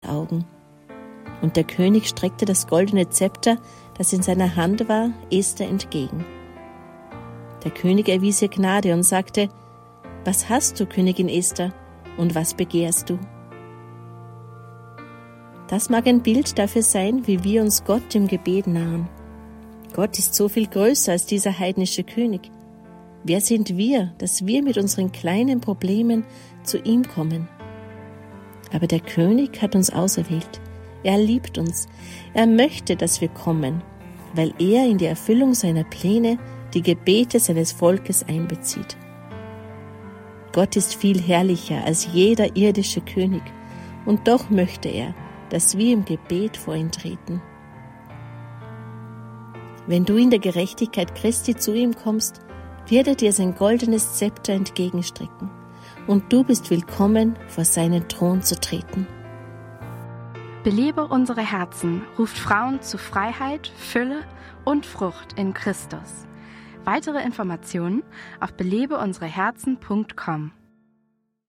Augen. Und der König streckte das goldene Zepter, das in seiner Hand war, Esther entgegen. Der König erwies ihr Gnade und sagte: Was hast du, Königin Esther, und was begehrst du? Das mag ein Bild dafür sein, wie wir uns Gott im Gebet nahen. Gott ist so viel größer als dieser heidnische König. Wer sind wir, dass wir mit unseren kleinen Problemen zu ihm kommen? Aber der König hat uns auserwählt. Er liebt uns. Er möchte, dass wir kommen, weil er in die Erfüllung seiner Pläne die Gebete seines Volkes einbezieht. Gott ist viel herrlicher als jeder irdische König, und doch möchte er, dass wir im Gebet vor ihn treten. Wenn du in der Gerechtigkeit Christi zu ihm kommst, wird er dir sein goldenes Zepter entgegenstrecken, und du bist willkommen, vor seinen Thron zu treten. Belebe unsere Herzen ruft Frauen zu Freiheit, Fülle und Frucht in Christus. Weitere Informationen auf belebeunsereherzen.com.